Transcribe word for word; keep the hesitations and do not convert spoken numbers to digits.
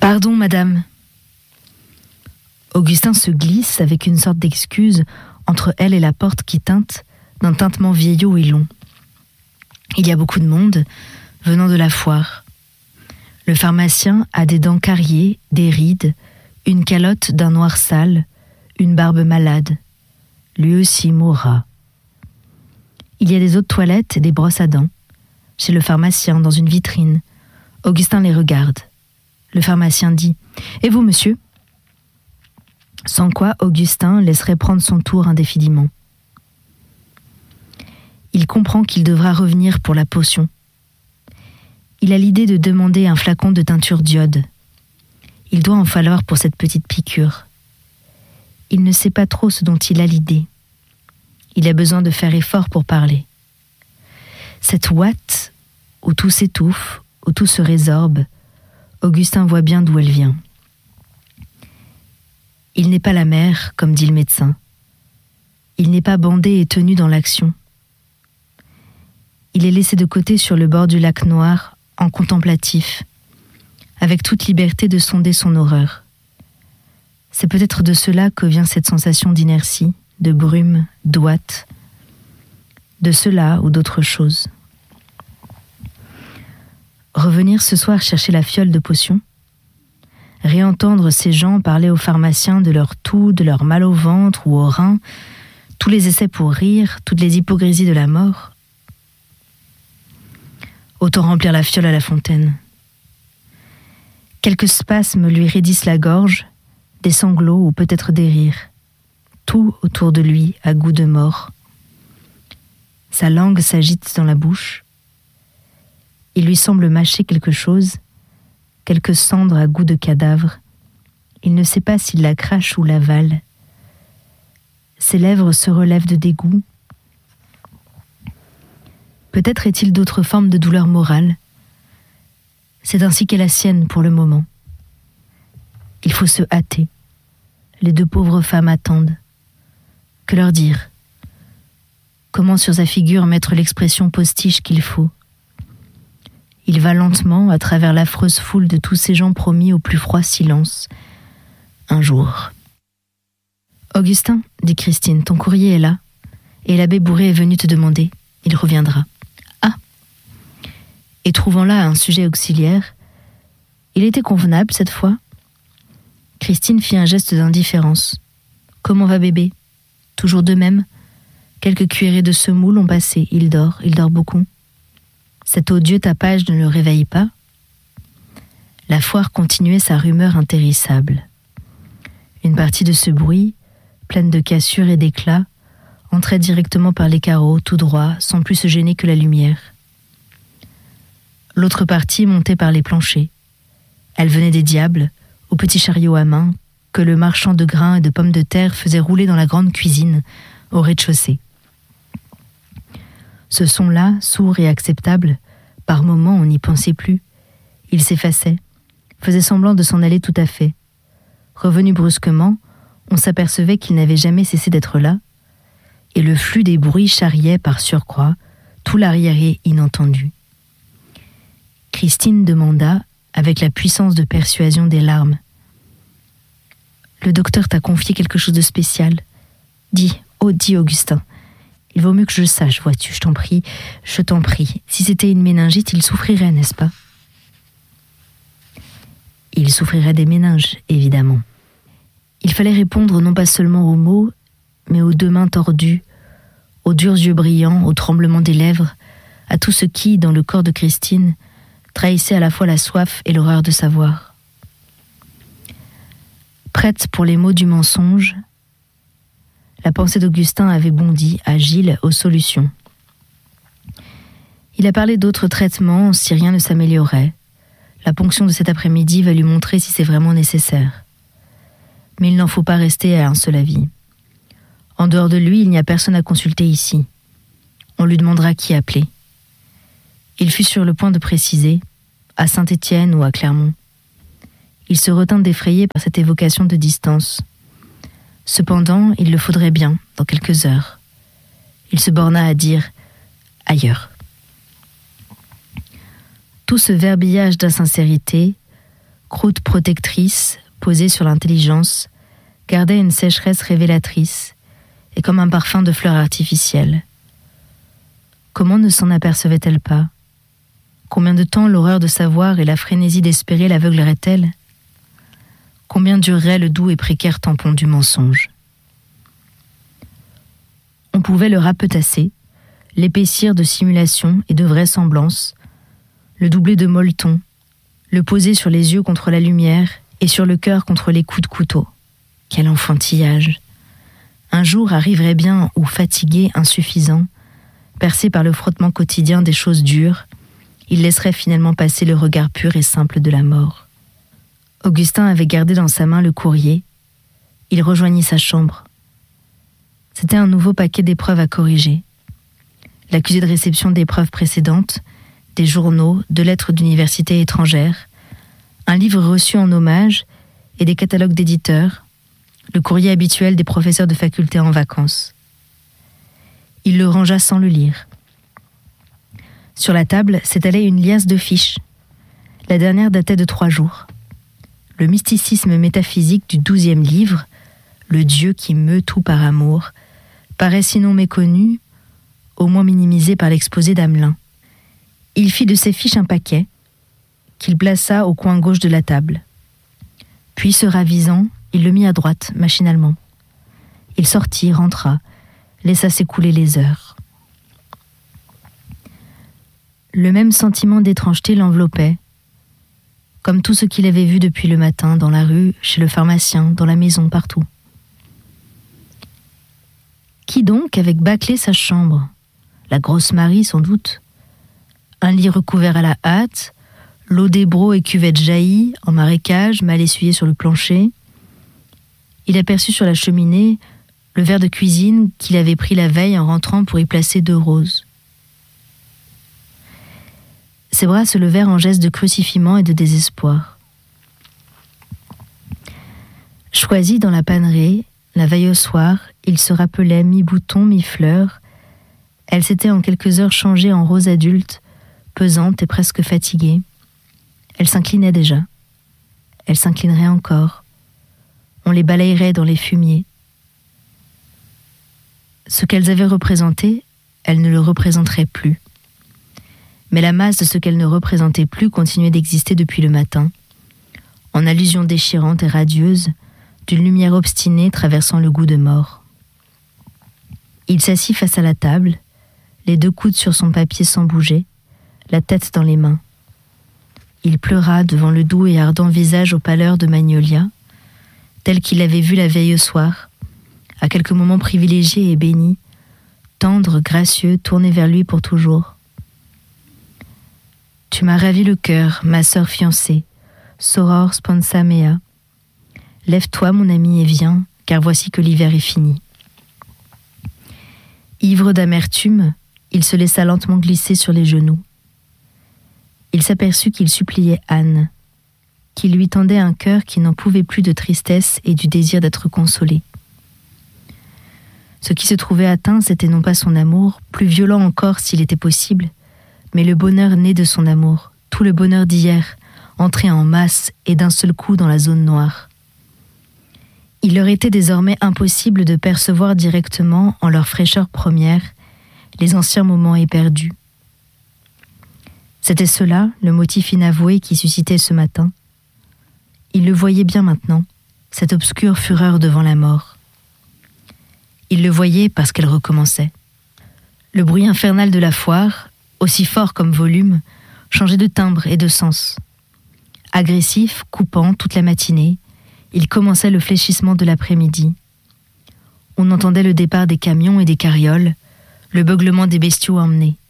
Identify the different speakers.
Speaker 1: Pardon, madame. Augustin se glisse avec une sorte d'excuse entre elle et la porte qui teinte d'un tintement vieillot et long. Il y a beaucoup de monde venant de la foire. Le pharmacien a des dents cariées, des rides, une calotte d'un noir sale, une barbe malade. Lui aussi mourra. Il y a des eaux de toilette et des brosses à dents. Chez le pharmacien, dans une vitrine. Augustin les regarde. Le pharmacien dit « Et vous, monsieur ?» Sans quoi Augustin laisserait prendre son tour indéfiniment. Il comprend qu'il devra revenir pour la potion. Il a l'idée de demander un flacon de teinture d'iode. Il doit en falloir pour cette petite piqûre. Il ne sait pas trop ce dont il a l'idée. Il a besoin de faire effort pour parler. Cette ouate, où tout s'étouffe, où tout se résorbe, Augustin voit bien d'où elle vient. Il n'est pas la mère, comme dit le médecin. Il n'est pas bandé et tenu dans l'action. Il est laissé de côté sur le bord du lac noir, en contemplatif, avec toute liberté de sonder son horreur. C'est peut-être de cela que vient cette sensation d'inertie, de brume, d'ouate, de cela ou d'autre chose. Revenir ce soir chercher la fiole de potion, réentendre ces gens parler aux pharmaciens de leur toux, de leur mal au ventre ou au rein, tous les essais pour rire, toutes les hypocrisies de la mort. Autant remplir la fiole à la fontaine. Quelques spasmes lui raidissent la gorge, des sanglots ou peut-être des rires. Tout autour de lui a goût de mort. Sa langue s'agite dans la bouche. Il lui semble mâcher quelque chose, quelques cendres à goût de cadavre. Il ne sait pas s'il la crache ou l'avale. Ses lèvres se relèvent de dégoût. Peut-être est-il d'autres formes de douleur morale. C'est ainsi qu'est la sienne pour le moment. Il faut se hâter. Les deux pauvres femmes attendent. Que leur dire? Comment sur sa figure mettre l'expression postiche qu'il faut? Il va lentement à travers l'affreuse foule de tous ces gens promis au plus froid silence. Un jour. « Augustin, dit Christine, ton courrier est là, et l'abbé Bourré est venu te demander. Il reviendra. » Ah. Et trouvant là un sujet auxiliaire, il était convenable cette fois. Christine fit un geste d'indifférence. « Comment va bébé? Toujours de même? Quelques cuillerées de semoule ont passé. Il dort, il dort beaucoup. » Cet odieux tapage ne le réveille pas. La foire continuait sa rumeur intérissable. Une partie de ce bruit, pleine de cassures et d'éclats, entrait directement par les carreaux, tout droit, sans plus se gêner que la lumière. L'autre partie montait par les planchers. Elle venait des diables, au petit chariot à main, que le marchand de grains et de pommes de terre faisait rouler dans la grande cuisine, au rez-de-chaussée. Ce son-là, sourd et acceptable, par moments on n'y pensait plus. Il s'effaçait, faisait semblant de s'en aller tout à fait. Revenu brusquement, on s'apercevait qu'il n'avait jamais cessé d'être là, et le flux des bruits charriait par surcroît tout l'arriéré inentendu. Christine demanda, avec la puissance de persuasion des larmes. « Le docteur t'a confié quelque chose de spécial. Dis, oh, dis Augustin. Il vaut mieux que je sache, vois-tu, je t'en prie, je t'en prie. Si c'était une méningite, il souffrirait, n'est-ce pas? » Il souffrirait des méninges, évidemment. Il fallait répondre non pas seulement aux mots, mais aux deux mains tordues, aux durs yeux brillants, au tremblement des lèvres, à tout ce qui, dans le corps de Christine, trahissait à la fois la soif et l'horreur de savoir. Prête pour les mots du mensonge, la pensée d'Augustin avait bondi, agile, aux solutions. Il a parlé d'autres traitements si rien ne s'améliorait. La ponction de cet après-midi va lui montrer si c'est vraiment nécessaire. Mais il n'en faut pas rester à un seul avis. En dehors de lui, il n'y a personne à consulter ici. On lui demandera qui appeler. Il fut sur le point de préciser, à Saint-Étienne ou à Clermont. Il se retint d'effrayer par cette évocation de distance. Cependant, il le faudrait bien, dans quelques heures. Il se borna à dire « ailleurs ». Tout ce verbillage d'insincérité, croûte protectrice, posée sur l'intelligence, gardait une sécheresse révélatrice, et comme un parfum de fleurs artificielles. Comment ne s'en apercevait-elle pas? Combien de temps l'horreur de savoir et la frénésie d'espérer l'aveugleraient-elles? Combien durerait le doux et précaire tampon du mensonge? On pouvait le rapetasser, l'épaissir de simulation et de vraisemblance, le doubler de molleton, le poser sur les yeux contre la lumière et sur le cœur contre les coups de couteau. Quel enfantillage! Un jour arriverait bien où, fatigué, insuffisant, percé par le frottement quotidien des choses dures, il laisserait finalement passer le regard pur et simple de la mort. Augustin avait gardé dans sa main le courrier. Il rejoignit sa chambre. C'était un nouveau paquet d'épreuves à corriger. L'accusé de réception d'épreuves précédentes, des journaux, de lettres d'université étrangères, un livre reçu en hommage et des catalogues d'éditeurs, le courrier habituel des professeurs de faculté en vacances. Il le rangea sans le lire. Sur la table s'étalait une liasse de fiches. La dernière datait de trois jours. Le mysticisme métaphysique du douzième livre, le Dieu qui meut tout par amour, paraît sinon méconnu, au moins minimisé par l'exposé d'Amelin. Il fit de ces fiches un paquet, qu'il plaça au coin gauche de la table. Puis, se ravisant, il le mit à droite, machinalement. Il sortit, rentra, laissa s'écouler les heures. Le même sentiment d'étrangeté l'enveloppait, comme tout ce qu'il avait vu depuis le matin, dans la rue, chez le pharmacien, dans la maison, partout. Qui donc avait bâclé sa chambre? La grosse Marie, sans doute. Un lit recouvert à la hâte, l'eau d'Hébro et cuvette jaillie, en marécage, mal essuyée sur le plancher. Il aperçut sur la cheminée le verre de cuisine qu'il avait pris la veille en rentrant pour y placer deux roses. Ses bras se levèrent en geste de crucifiement et de désespoir. Choisi dans la pannerie, la veille au soir, il se rappelait mi-bouton, mi-fleur. Elle s'était en quelques heures changée en rose adulte, pesante et presque fatiguée. Elle s'inclinait déjà. Elle s'inclinerait encore. On les balayerait dans les fumiers. Ce qu'elles avaient représenté, elles ne le représenteraient plus. Mais la masse de ce qu'elles ne représentaient plus continuait d'exister depuis le matin, en allusion déchirante et radieuse d'une lumière obstinée traversant le goût de mort. Il s'assit face à la table, les deux coudes sur son papier sans bouger, la tête dans les mains. Il pleura devant le doux et ardent visage aux pâleurs de magnolia, tel qu'il l'avait vu la veille au soir, à quelques moments privilégiés et bénis, tendre, gracieux, tourné vers lui pour toujours. « Tu m'as ravi le cœur, ma sœur fiancée, soror sponsa mea. Lève-toi, mon ami, et viens, car voici que l'hiver est fini. » Ivre d'amertume, il se laissa lentement glisser sur les genoux. Il s'aperçut qu'il suppliait Anne, qu'il lui tendait un cœur qui n'en pouvait plus de tristesse et du désir d'être consolé. Ce qui se trouvait atteint, c'était non pas son amour, plus violent encore s'il était possible, mais le bonheur né de son amour, tout le bonheur d'hier, entré en masse et d'un seul coup dans la zone noire. Il leur était désormais impossible de percevoir directement, en leur fraîcheur première, les anciens moments éperdus. C'était cela, le motif inavoué qui suscitait ce matin. Il le voyait bien maintenant, cette obscure fureur devant la mort. Il le voyait parce qu'elle recommençait. Le bruit infernal de la foire, aussi fort comme volume, changeait de timbre et de sens. Agressif, coupant toute la matinée, il commençait le fléchissement de l'après-midi. On entendait le départ des camions et des carrioles, le beuglement des bestiaux emmenés.